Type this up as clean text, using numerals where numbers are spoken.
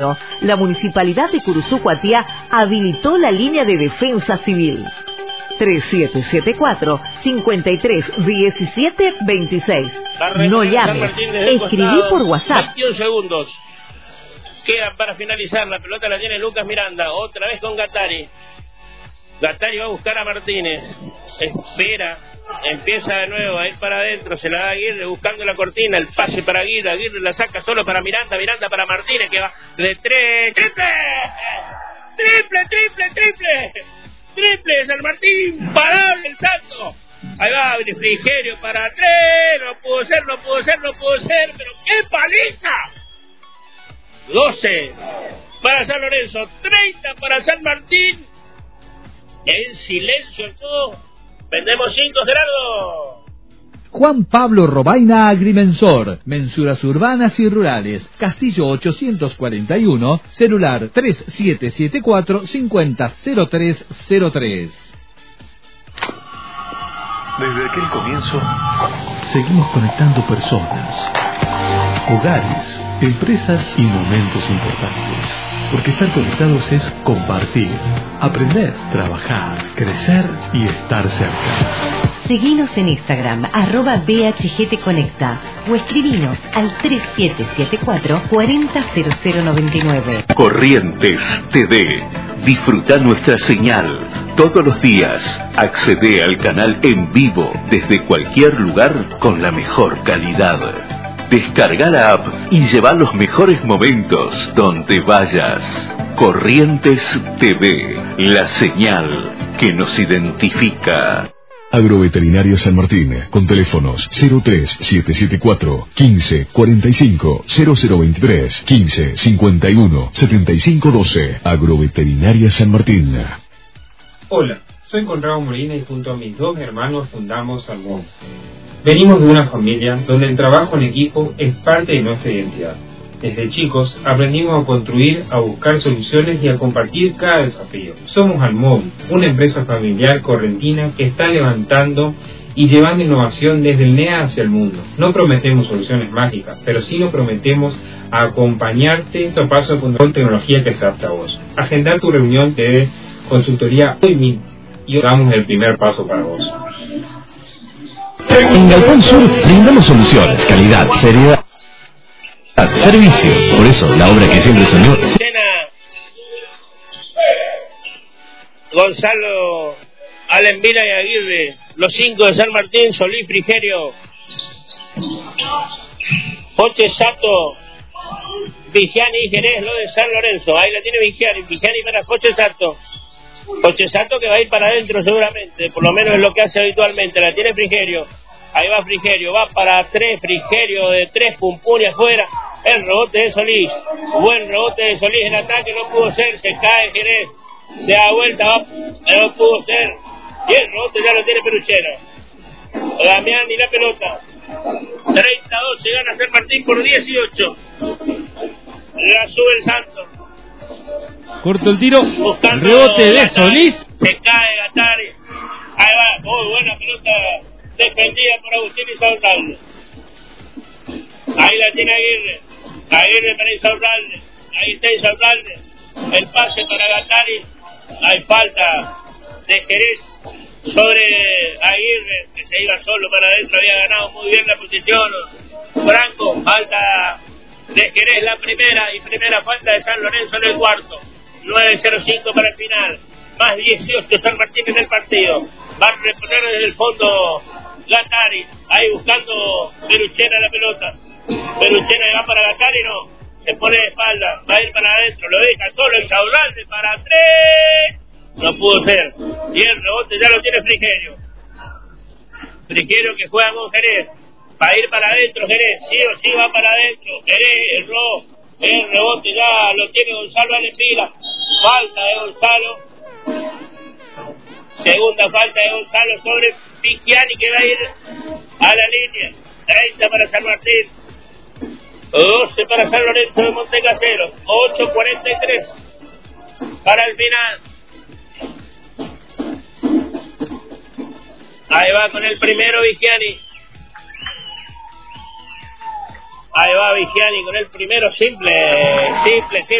La Municipalidad de Curuzú-Cuatiá habilitó la línea de defensa civil. 3774-531726. No llames, escribí por WhatsApp. 21 segundos. Quedan para finalizar. La pelota la tiene Lucas Miranda. Otra vez con Gattari. Gattari va a buscar a Martínez. Espera. Empieza de nuevo a ir para adentro. Se la da Aguirre buscando la cortina. El pase para Aguirre. Aguirre la saca solo para Miranda. Miranda para Martínez que va de 3. ¡Triple! ¡Triple, triple, triple! ¡Triple de San Martín! ¡Imparable el salto! Ahí va Frigerio para 3. No pudo ser, no pudo ser, no pudo ser. ¡Pero qué paliza! 12 para San Lorenzo. 30 para San Martín. En silencio todo. Vendemos 5, Gerardo. Juan Pablo Robaina Agrimensor, mensuras urbanas y rurales, Castillo 841, celular 3774-500303. Desde aquel comienzo, seguimos conectando personas, hogares, empresas y momentos importantes. Porque estar conectados es compartir, aprender, trabajar, crecer y estar cerca. Seguinos en Instagram, @BHGTconecta o escribinos al 3774-400099. Corrientes TV. Disfruta nuestra señal. Todos los días, accede al canal en vivo desde cualquier lugar con la mejor calidad. Descarga la app y lleva los mejores momentos donde vayas. Corrientes TV, la señal que nos identifica. Agroveterinaria San Martín, con teléfonos 03774 15 45 0023 15 51 75 12. Agroveterinaria San Martín. Hola, soy Conrado Molina y junto a mis 2 hermanos fundamos Almón. Venimos de una familia donde el trabajo en equipo es parte de nuestra identidad. Desde chicos aprendimos a construir, a buscar soluciones y a compartir cada desafío. Somos Almóvil, una empresa familiar correntina que está levantando y llevando innovación desde el NEA hacia el mundo. No prometemos soluciones mágicas, pero sí nos prometemos a acompañarte paso a paso con tecnología que se adapta a vos. Agendar tu reunión de consultoría hoy mismo y damos el primer paso para vos. En Galpón Sur brindamos soluciones, calidad, seriedad, servicio. Por eso, la obra que siempre soñó. Gonzalo, Alenvila y Aguirre, los 5 de San Martín, Solís, Frigerio, Poche, Sato, Vigiani y Jerez, lo de San Lorenzo. Ahí la tiene Vigiani para Poche, Sato. Poche Sato que va a ir para adentro seguramente, por lo menos es lo que hace habitualmente. La tiene Frigerio. Ahí va Frigerio, va para 3, Frigerio de 3, Pumpuni afuera. El rebote de Solís, buen rebote de Solís en ataque, no pudo ser, se cae Jerez, se da vuelta, va, no pudo ser, y el rebote ya lo tiene Peruchero. Damián y la pelota, 30-12, gana San Martín por 18, la sube el Santos. Corto el tiro, buscando el rebote de Gattari, Solís. se cae Gattari, ahí va, muy buena pelota defendida por Agustín Insaurralde. Ahí la tiene Aguirre para Insaurralde, ahí está Insaurralde, el pase para Gattari, hay falta de Jerez sobre Aguirre, que se iba solo para adentro, había ganado muy bien la posición Franco, falta de Jerez la primera, y primera falta de San Lorenzo en el cuarto, 9:05 para el final, más 18 San Martín en el partido, va a reponer desde el fondo Gattari, ahí buscando Peruchena la pelota, Peruchena va para Gattari, no, se pone de espalda, va a ir para adentro, lo deja solo el Insaurralde para 3, no pudo ser, y el rebote ya lo tiene Frigerio que juega con Jerez, va a ir para adentro Jerez, sí o sí va para adentro, Jerez, el rebote ya lo tiene Gonzalo Alenvila, falta de Gonzalo, segunda falta de Gonzalo sobre Vigiani que va a ir a la línea, 30 para San Martín, 12 para San Lorenzo de Montecasero, 8:43 para el final. Ahí va con el primero Vigiani. Ahí va Vigiani con el primero, simple.